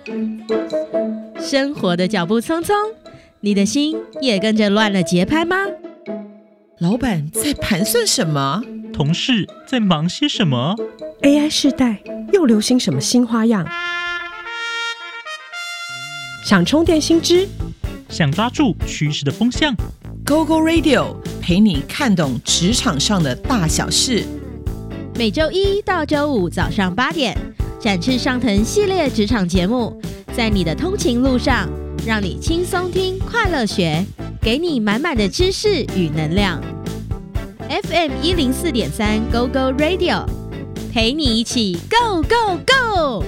生活的脚步匆匆，你的心也跟着乱了节拍吗？ 老板在盘算什么？ 同事在忙些什么？ AI 世代又流行什么新花样？想充电新知， 想抓住趋势的风向， GoGo Radio 陪你看懂职场上的大小事。 每周一到周五早上8点，展翅上腾系列职场节目，在你的通勤路上，让你轻松听，快乐学，给你满满的知识与能量。FM 104.3 GoGo Radio， 陪你一起 Go Go Go！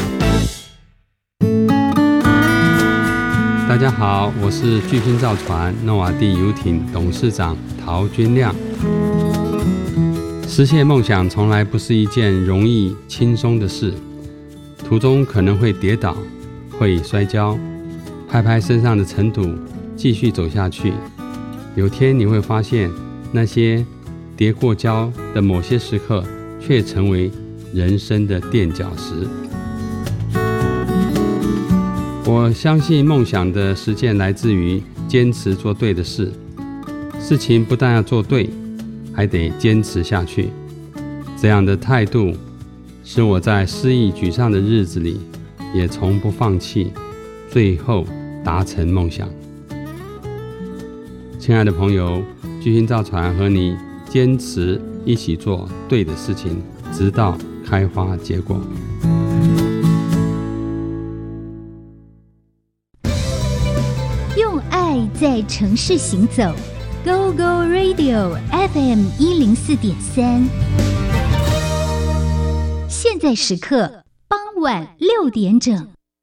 大家好，我是巨星造船诺瓦地游艇董事长陶君亮。实现梦想从来不是一件容易轻松的事，途中可能会跌倒，会摔跤，拍拍身上的尘土，继续走下去。有天你会发现，那些跌过跤的某些时刻，却成为人生的垫脚石。我相信梦想的实践来自于坚持做对的事，事情不但要做对，还得坚持下去。这样的态度使我在失意沮丧的日子里也从不放弃，最后达成梦想。亲爱的朋友，巨星造船和你坚持一起做对的事情，直到开花结果。 用爱在城市行走， GoGo Radio FM 104.3。现在时刻傍晚6点整。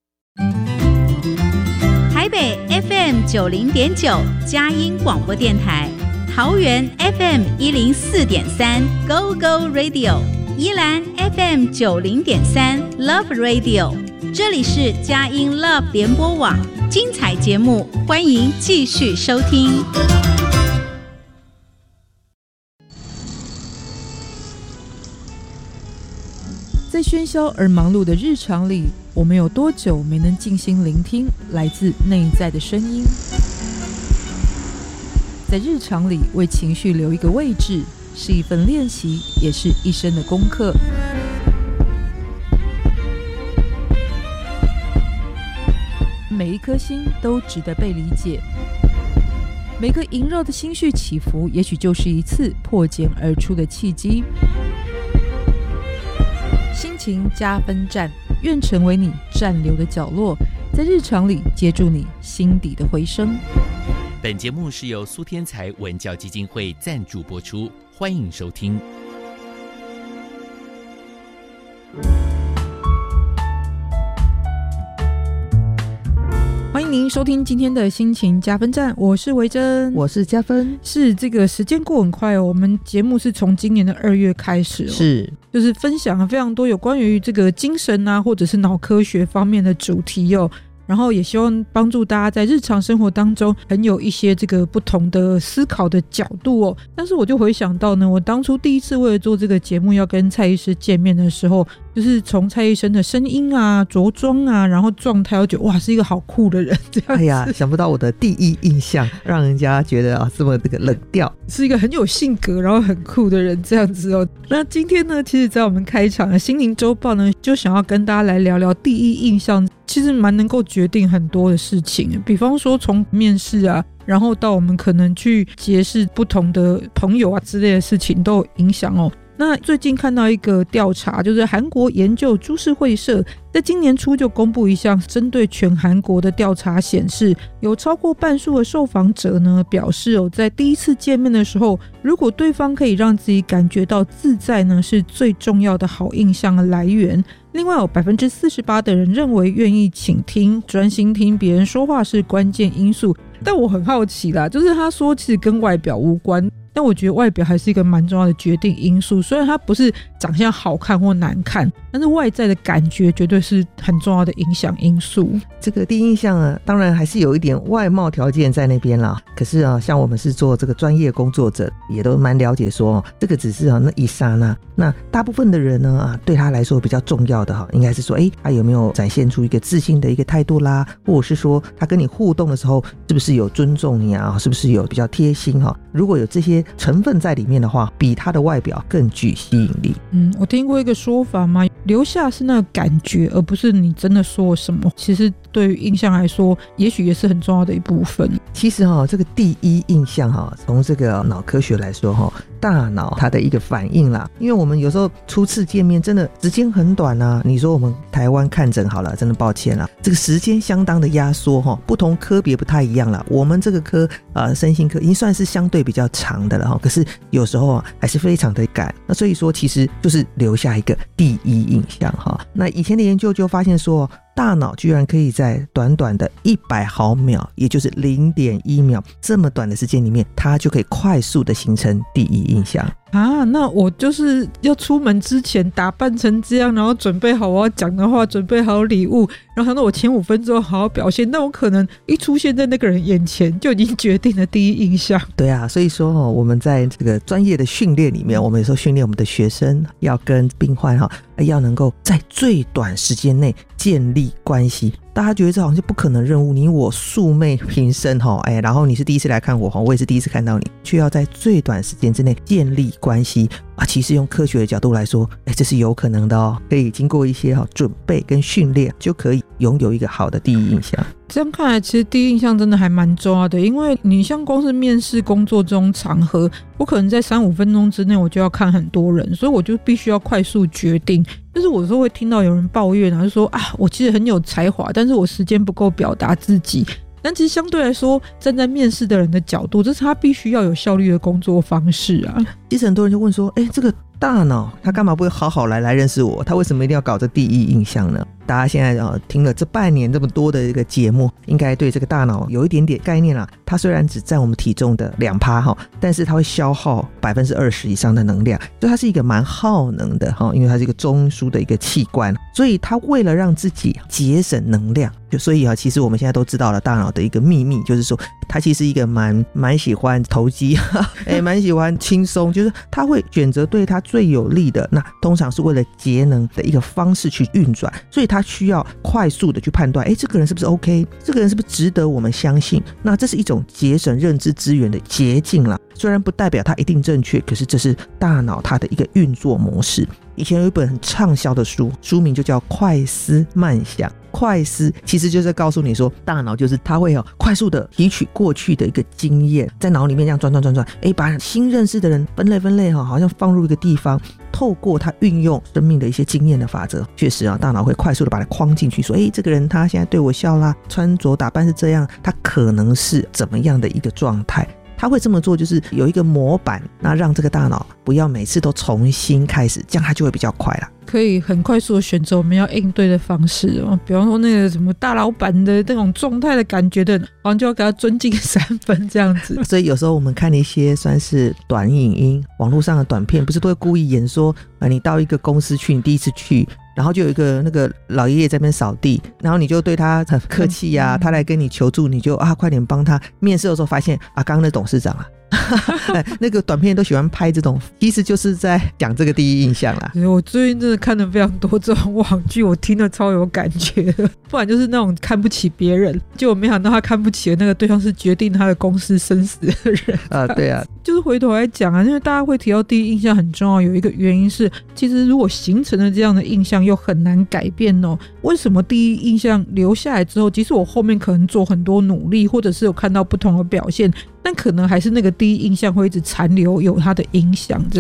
台北 FM 90.9佳音广播电台，桃园 FM 104.3 GoGo Radio， 宜兰 FM 90.3 Love Radio， 这里是佳音 Love 联播网，精彩节目欢迎继续收听。 在喧嚣而忙碌的日常里，我们有多久没能静心聆听来自内在的声音？在日常里为情绪留一个位置，是一份练习，也是一生的功课。每一颗心都值得被理解，每个萦绕的心绪起伏，也许就是一次破茧而出的契机。心情加分站，愿成为你站留的角落，在日常里接住你心底的回声。 本节目是由苏天才文教基金会赞助播出，欢迎收听。 欢迎您收听今天的心情加分站，我是维珍， 我是加分。 是这个时间过很快哦，我们节目是从今年的2月开始哦， 是就是分享了非常多有关于这个精神啊，或者是脑科学方面的主题哦。然后也希望帮助大家在日常生活当中很有一些这个不同的思考的角度哦。但是我就回想到呢，我当初第一次为了做这个节目要跟蔡医师见面的时候，就是从蔡医生的声音啊、着装啊，然后状态，我觉得哇，是一个好酷的人这样子。 哎呀，想不到我的第一印象让人家觉得啊这么这个冷调， 是一个很有性格然后很酷的人这样子哦。那今天呢，其实在我们开场的心灵周报呢，就想要跟大家来聊聊第一印象，其实蛮能够决定很多的事情，比方说从面试啊，然后到我们可能去结识不同的朋友啊之类的事情都有影响哦。那最近看到一个调查，就是韩国研究株式会社在今年初就公布一项针对全韩国的调查，显示有超过半数的受访者呢表示哦，在第一次见面的时候，如果对方可以让自己感觉到自在呢，是最重要的好印象的来源。另外有 48% 的人认为愿意倾听、专心听别人说话是关键因素。但我很好奇啦，就是他说其实跟外表无关， 但我觉得外表还是一个蛮重要的决定因素，虽然它不是长相好看或难看，但是外在的感觉绝对是很重要的影响因素。 这个第一印象啊，当然还是有一点外貌条件在那边啦，可是啊，像我们是做这个专业工作者，也都蛮了解说这个只是那一刹那，那大部分的人呢对他来说比较重要的应该是说他有没有展现出一个自信的一个态度啦，或者是说他跟你互动的时候是不是有尊重你啊，是不是有比较贴心如果有这些成分在里面的话，比他的外表更具吸引力。 我听过一个说法嘛，留下是那个感觉，而不是你真的说什么。其实对于印象来说，也许也是很重要的一部分。 其实这个第一印象从这个脑科学来说大脑它的一个反应啦，因为我们有时候初次见面真的时间很短啊，你说我们台湾看诊好了，真的抱歉啦，这个时间相当的压缩不同科别不太一样啦，我们这个科身心科已经算是相对比较长的了可是有时候还是非常的赶，那所以说其实就是留下一个第一印象那以前的研究就发现说，大脑居然可以在短短的100毫秒，也就是 0.1 秒这么短的时间里面，它就可以快速的形成第一印象啊。那我就是要出门之前打扮成这样，然后准备好我要讲的话，准备好礼物，然后想到我前5分钟好好表现，那我可能一出现在那个人眼前就已经决定了第一印象。 对啊，所以说我们在这个专业的训练里面，我们有时候训练我们的学生要跟病患要能够在最短时间内建立关系。大家觉得这好像是不可能任务，你我素昧平生然后你是第一次来看我，我也是第一次看到你，却要在最短时间之内建立关系其实用科学的角度来说这是有可能的可以经过一些准备跟训练，就可以拥有一个好的第一印象。 这样看来其实第一印象真的还蛮重要的，因为你像光是面试工作这种场合，我可能在3-5分钟之内我就要看很多人，所以我就必须要快速决定。就是我有时候会听到有人抱怨就说我其实很有才华，但是我时间不够表达自己。但其实相对来说，站在面试的人的角度，这是他必须要有效率的工作方式啊。 其实很多人就问说这个大脑他干嘛不会好好来认识我，他为什么一定要搞这第一印象呢？大家现在听了这半年这么多的一个节目，应该对这个大脑有一点点概念啦。它虽然只占我们体重的 2% 但是它会消耗 20% 以上的能量，所以它是一个蛮耗能的因为它是一个中枢的一个器官，所以它为了让自己节省能量，所以其实我们现在都知道了大脑的一个秘密，就是说它其实一个蛮喜欢投机蛮喜欢轻松，就是它会选择对它最有利的，那通常是为了节能的一个方式去运转，所以它需要快速的去判断这个人是不是 OK， 这个人是不是值得我们相信，那这是一种节省认知资源的捷径啦。虽然不代表它一定正确，可是这是大脑它的一个运作模式。以前有一本很畅销的书名就叫快思慢想，快思其实就是告诉你说，大脑就是它会快速的提取过去的一个经验，在脑里面这样转，把新认识的人分类好像放入一个地方，透过它运用生命的一些经验的法则，确实大脑会快速的把它框进去，说这个人他现在对我笑啦，穿着打扮是这样，他可能是怎么样的一个状态。他会这么做就是有一个模板，那让这个大脑不要每次都重新开始，这样它就会比较快啦， 可以很快速的选择我们要应对的方式比方说那个什么大老板的那种状态的感觉的，好像就要给他尊敬3分这样子。 所以有时候我们看一些算是短影音，网络上的短片，不是都会故意演说你到一个公司去，你第一次去，然后就有一个那个老爷爷在那边扫地，然后你就对他很客气他来跟你求助，你就快点帮他。面试的时候发现刚刚那董事长那个短片都喜欢拍这种，其实就是在讲这个第一印象啦。 我最近真的看了非常多这种网剧，我听了超有感觉的。不然就是那种看不起别人，结果没想到他看不起的那个对象是决定他的公司生死的人对啊， 就是回头来讲因为大家会提到第一印象很重要，有一个原因是其实如果形成了这样的印象又很难改变为什么第一印象留下来之后，即使我后面可能做很多努力，或者是有看到不同的表现，但可能还是那个第一印象会一直残留，有它的影响这样。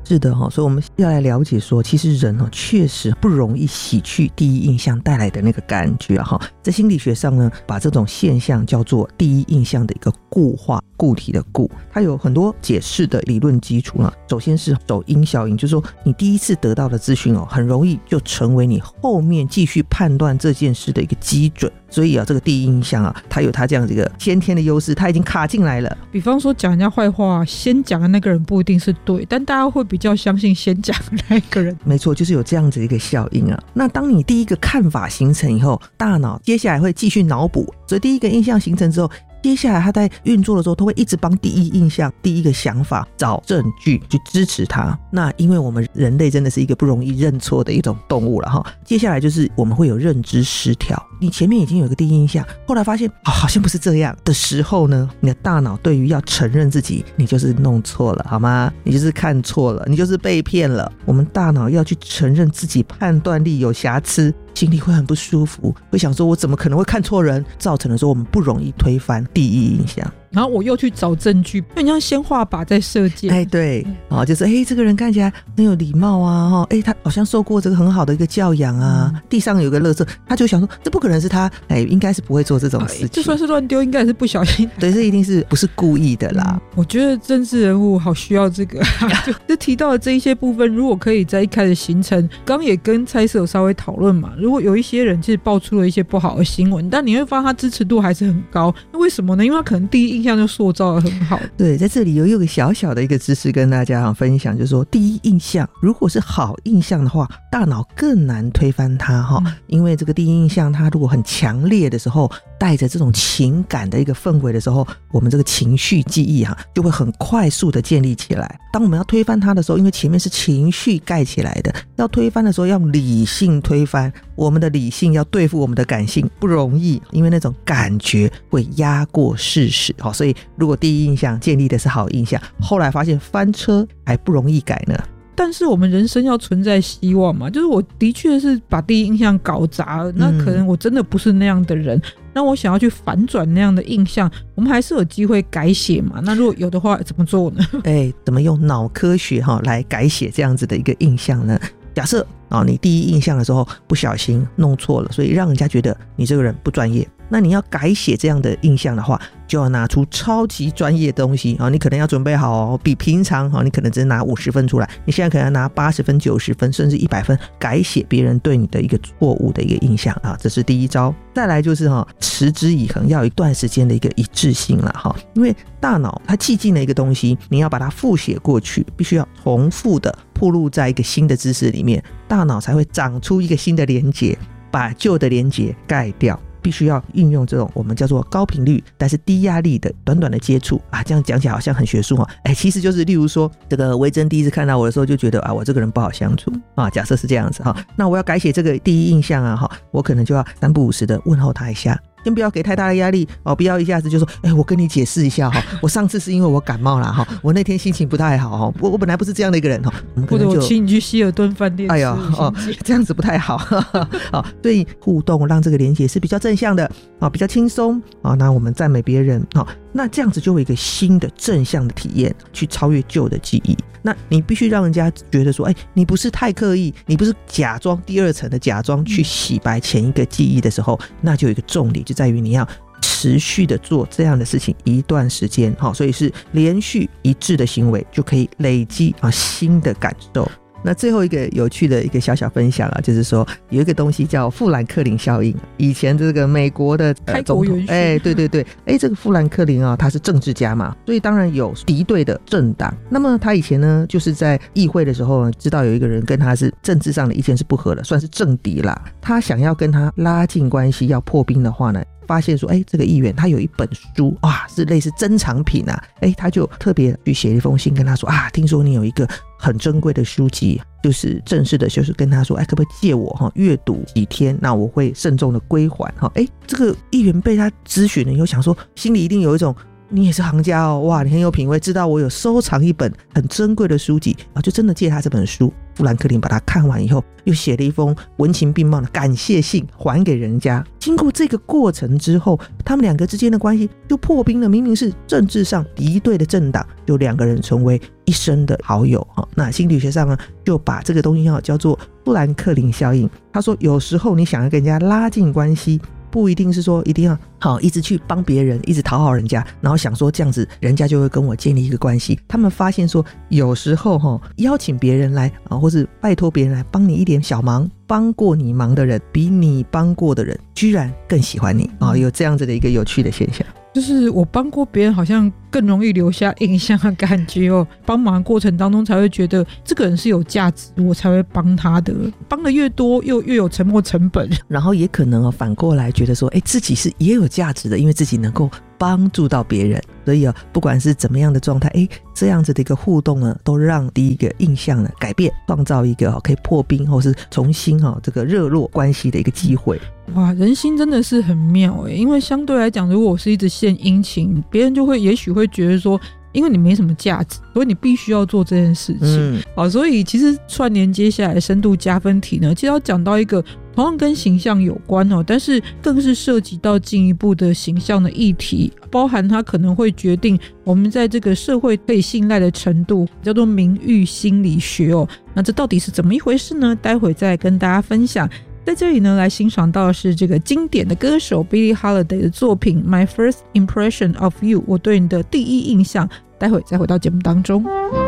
是的所以我们要来了解说，其实人确实不容易洗去第一印象带来的那个感觉在心理学上呢，把这种现象叫做第一印象的一个固化，固体的固，它有很多解释的理论基础首先是首因效应，就是说你第一次得到的资讯很容易就成为你后面继续判断这件事的一个基准，所以这个第一印象它有它这样的一个先天的优势，它已经卡进来了。 比方说讲人家坏话，先讲的那个人不一定是对，但大家会比较相信先讲的那个人。 没错，就是有这样子一个效应那当你第一个看法形成以后，大脑接下来会继续脑补，所以第一个印象形成之后，接下来他在运作的时候，都会一直帮第一印象、第一个想法找证据去支持它。那因为我们人类真的是一个不容易认错的一种动物了接下来就是我们会有认知失调。你前面已经有一个第一印象，后来发现好像不是这样的时候呢，你的大脑对于要承认自己你就是弄错了，好吗？你就是看错了，你就是被骗了。我们大脑要去承认自己判断力有瑕疵，心里会很不舒服，会想说我怎么可能会看错人，造成了说我们不容易推翻第一印象。 然后我又去找证据，很像先画靶再射箭。 对就是这个人看起来很有礼貌他好像受过这个很好的一个教养地上有个垃圾，他就想说这不可能是他，应该是不会做这种事情， 就算是乱丢应该也是不小心对，这一定是不是故意的啦我觉得政治人物好需要这个就提到的这一些部分，如果可以在一开始形成，刚也跟蔡司有稍微讨论嘛，如果有一些人其实爆出了一些不好的新闻，但你会发现他支持度还是很高，那为什么呢？因为他可能第一印象就塑造得很好。 对，在这里有个小小的一个知识跟大家分享，就是说第一印象如果是好印象的话，大脑更难推翻它因为这个第一印象它如果很强烈的时候，带着这种情感的一个氛围的时候，我们这个情绪记忆就会很快速的建立起来。当我们要推翻它的时候，因为前面是情绪盖起来的，要推翻的时候要理性推翻，我们的理性要对付我们的感性不容易，因为那种感觉会压过事实所以如果第一印象建立的是好印象，后来发现翻车还不容易改呢。 但是我们人生要存在希望嘛，就是我的确是把第一印象搞砸了，那可能我真的不是那样的人，那我想要去反转那样的印象，我们还是有机会改写嘛。那如果有的话怎么做呢？ 怎么用脑科学来改写这样子的一个印象呢？假设你第一印象的时候不小心弄错了，所以让人家觉得你这个人不专业，那你要改写这样的印象的话，就要拿出超级专业的东西你可能要准备好比平常你可能只拿50分出来，你现在可能要拿80分、90分甚至100分改写别人对你的一个错误的一个印象这是第一招。再来就是持之以恒，要有一段时间的一个一致性啦因为大脑它记进了一个东西，你要把它复写过去，必须要重复的暴露在一个新的知识里面，大脑才会长出一个新的连结，把旧的连结盖掉。必须要运用这种我们叫做高频率但是低压力的短短的接触这样讲起来好像很学术其实就是例如说这个维珍第一次看到我的时候就觉得我这个人不好相处假设是这样子那我要改写这个第一印象我可能就要3不5时的问候他一下，先不要给太大的压力不要一下子就说我跟你解释一下我上次是因为我感冒啦我那天心情不太好我本来不是这样的一个人或者我请你去希尔顿饭店吃这样子不太好所以互动让这个连结是比较正向的比较轻松那我们赞美别人那这样子就有一个新的正向的体验去超越旧的记忆。那你必须让人家觉得说你不是太刻意，你不是假装第二层的假装去洗白前一个记忆的时候，那就有一个重点就在于你要持续的做这样的事情一段时间所以是连续一致的行为就可以累积新的感受。那最后一个有趣的一个小小分享就是说有一个东西叫富兰克林效应。以前这个美国的总统对这个富兰克林他是政治家嘛，所以当然有敌对的政党。那么他以前呢就是在议会的时候知道有一个人跟他是政治上的意见是不合的，算是政敌啦，他想要跟他拉近关系要破冰的话呢，发现说这个议员他有一本书是类似珍藏品他就特别去写一封信跟他说听说你有一个很珍贵的书籍，就是正式的就是跟他说可不可以借我阅读几天，那我会慎重的归还这个议员被他咨询了以后想说，心里一定有一种你也是行家哇，你很有品味，知道我有收藏一本很珍贵的书籍就真的借他这本书。富兰克林把它看完以后，又写了一封文情并茂的感谢信还给人家。经过这个过程之后，他们两个之间的关系就破冰了，明明是政治上敌对的政党，就两个人成为一生的好友。那心理学上呢，就把这个东西叫做富兰克林效应。他说有时候你想要跟人家拉近关系，不一定是说一定要一直去帮别人，一直讨好人家，然后想说这样子人家就会跟我建立一个关系。他们发现说有时候邀请别人来或是拜托别人来帮你一点小忙，帮过你忙的人比你帮过的人居然更喜欢你有这样子的一个有趣的现象。 就是我帮过别人好像更容易留下印象的感觉帮忙的过程当中才会觉得这个人是有价值，我才会帮他的，帮的越多又越有沉没成本。 然后也可能反过来觉得说自己是也有价值的，因为自己能够帮助到别人，所以不管是怎么样的状态这样子的一个互动呢，都让第一个印象呢改变，创造一个可以破冰或是重新这个热络关系的一个机会。 哇，人心真的是很妙因为相对来讲，如果我是一直献殷勤，别人就会也许会觉得说因为你没什么价值，所以你必须要做这件事情所以其实串联接下来的深度加分题呢，其实要讲到一个同样跟形象有关但是更是涉及到进一步的形象的议题，包含它可能会决定我们在这个社会可以信赖的程度，叫做名誉心理学那这到底是怎么一回事呢？待会再跟大家分享。在这里呢，来欣赏到的是这个经典的歌手 Billie Holiday 的作品 My First Impression of You， 我对你的第一印象。待会再回到节目当中。